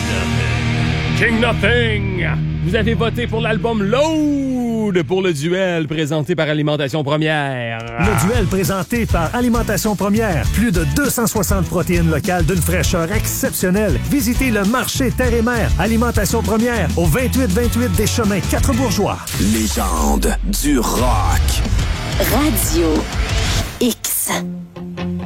King Nothing! Vous avez voté pour l'album Load pour le duel présenté par Alimentation Première. Le duel présenté par Alimentation Première. Plus de 260 protéines locales d'une fraîcheur exceptionnelle. Visitez le marché Terre et Mer. Alimentation Première au 2828 des Chemins 4 Bourgeois. Légende du rock. Radio X.